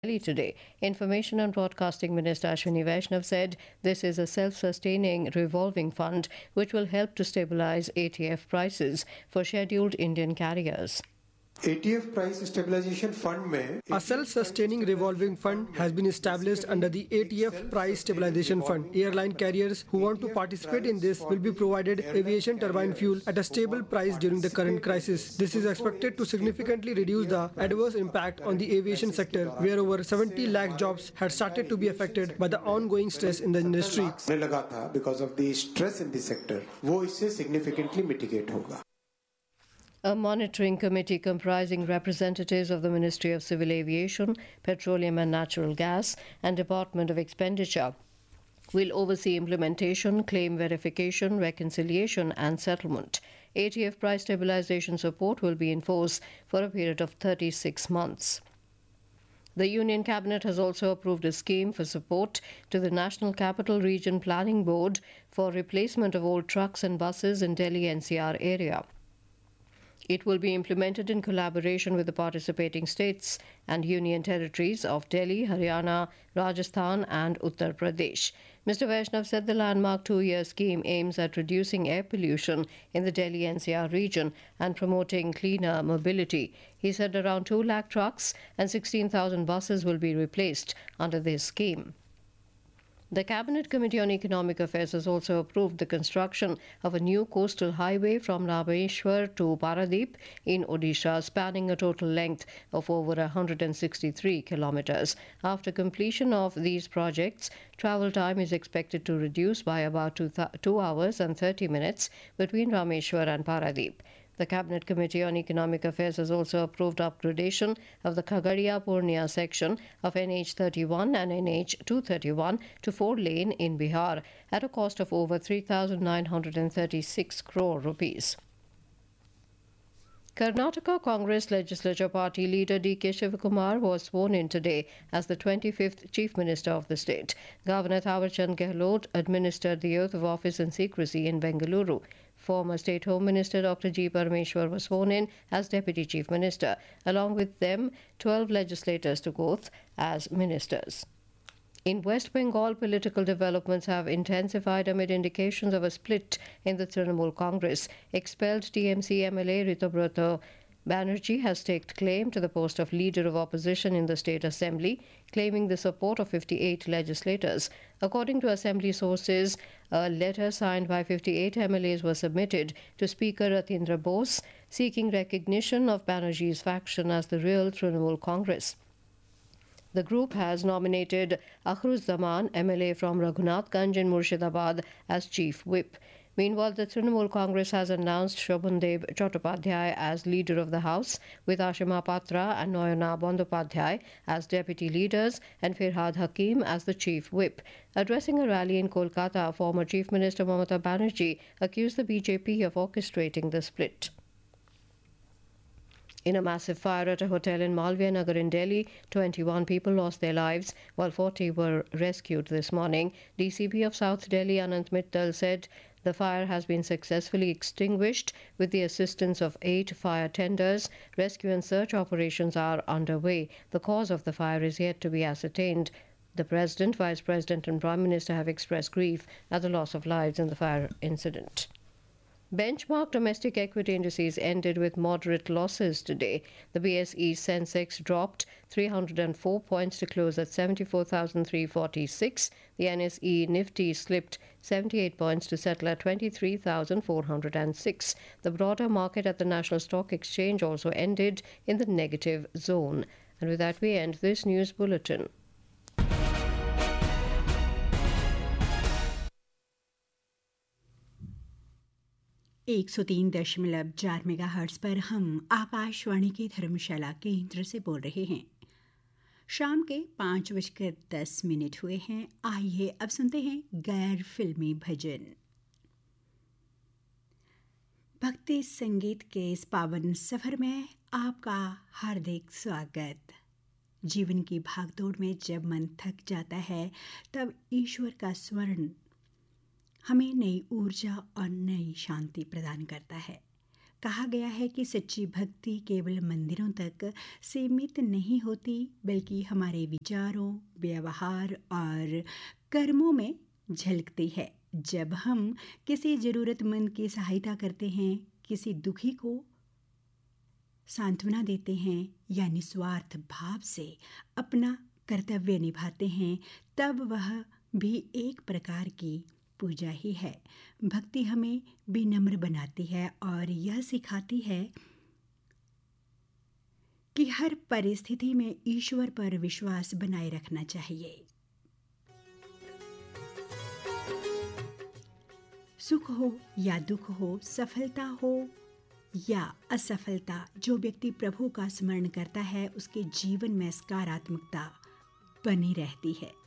today. Information and Broadcasting Minister Ashwini Vaishnav said this is a self-sustaining revolving fund which will help to stabilize ATF prices for scheduled Indian carriers. ATF price stabilization fund में A self-sustaining revolving fund has been established under the ATF price stabilization fund. Airline carriers who want to participate in this will be provided aviation turbine fuel at a stable price during the current crisis. This is expected to significantly reduce the adverse impact on the aviation sector, where over 70 lakh jobs had started to be affected by the ongoing stress in the industry. लगा था because of the stress in the sector, वो इससे significantly mitigate होगा. A monitoring committee comprising representatives of the Ministry of Civil Aviation, Petroleum and Natural Gas, and Department of Expenditure will oversee implementation, claim verification, reconciliation, and settlement. ATF price stabilization support will be in force for a period of 36 months. The Union Cabinet has also approved a scheme for support to the National Capital Region Planning Board for replacement of old trucks and buses in Delhi NCR area. It will be implemented in collaboration with the participating states and union territories of Delhi, Haryana, Rajasthan and Uttar Pradesh. Mr. Vaishnav said the landmark 2-year scheme aims at reducing air pollution in the Delhi NCR region and promoting cleaner mobility. He said around 2 lakh trucks and 16,000 buses will be replaced under this scheme. The Cabinet Committee on Economic Affairs has also approved the construction of a new coastal highway from Rameshwar to Paradeep in Odisha, spanning a total length of over 163 kilometers. After completion of these projects, travel time is expected to reduce by about 2 hours and 30 minutes between Rameshwar and Paradeep. The Cabinet Committee on Economic Affairs has also approved upgradation of the Khagadia-Purnia section of NH31 and NH231 to 4-lane in Bihar at a cost of over 3,936 crore rupees. Karnataka Congress Legislature Party leader D.K. Shivakumar was sworn in today as the 25th Chief Minister of the state. Governor Thawarchand Gehlot administered the oath of office in secrecy in Bengaluru. Former State Home Minister Dr. G. Parameshwar was sworn in as Deputy Chief Minister. Along with them, 12 legislators took oath as ministers. In West Bengal, political developments have intensified amid indications of a split in the Trinamool Congress. Expelled TMC MLA Ritubrata Banerjee has staked claim to the post of Leader of Opposition in the State Assembly, claiming the support of 58 legislators. According to Assembly sources, a letter signed by 58 MLAs was submitted to Speaker Ratindra Bose, seeking recognition of Banerjee's faction as the real Trinamool Congress. The group has nominated Akhruzzaman, MLA from Raghunathganj in Murshidabad, as Chief Whip. Meanwhile, the Trinamool Congress has announced Shobhandev Chattopadhyay as Leader of the House, with Ashima Patra and Noyana Bandyopadhyay as Deputy Leaders and Firhad Hakim as the Chief Whip. Addressing a rally in Kolkata, former Chief Minister Mamata Banerjee accused the BJP of orchestrating the split. In a massive fire at a hotel in Malviya Nagar in Delhi, 21 people lost their lives while 40 were rescued this morning. DCP of South Delhi, Anant Mittal, said the fire has been successfully extinguished with the assistance of 8 fire tenders. Rescue and search operations are underway. The cause of the fire is yet to be ascertained. The President, Vice President and Prime Minister have expressed grief at the loss of lives in the fire incident. Benchmark domestic equity indices ended with moderate losses today. The BSE Sensex dropped 304 points to close at 74,346. The NSE Nifty slipped 78 points to settle at 23,406. The broader market at the National Stock Exchange also ended in the negative zone. And with that, we end this news bulletin. एक 103.4 megahertz पर हम आकाशवाणी के धर्मशाला केंद्र से बोल रहे हैं। शाम के 5:10 हुए हैं। आइए अब सुनते हैं गैर फिल्मी भजन। भक्ति संगीत के इस पावन सफर में आपका हार्दिक स्वागत। जीवन की भागदौड़ में जब मन थक जाता है, तब ईश्वर का स्मरण हमें नई ऊर्जा और नई शांति प्रदान करता है। कहा गया है कि सच्ची भक्ति केवल मंदिरों तक सीमित नहीं होती, बल्कि हमारे विचारों, व्यवहार और कर्मों में झलकती है। जब हम किसी ज़रूरतमंद की सहायता करते हैं, किसी दुखी को सांत्वना देते हैं या निस्वार्थ भाव से अपना कर्तव्य निभाते हैं, तब वह भी एक प्रकार की पूजा ही है। भक्ति हमें विनम्र बनाती है और यह सिखाती है कि हर परिस्थिति में ईश्वर पर विश्वास बनाए रखना चाहिए। सुख हो या दुख हो, सफलता हो या असफलता, जो व्यक्ति प्रभु का स्मरण करता है उसके जीवन में सकारात्मकता बनी रहती है।